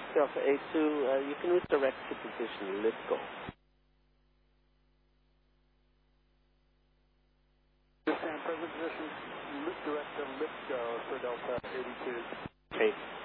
Delta A2, you can redirect to position LIFGO. Present position, direct to LIFGO for Delta 82. Okay.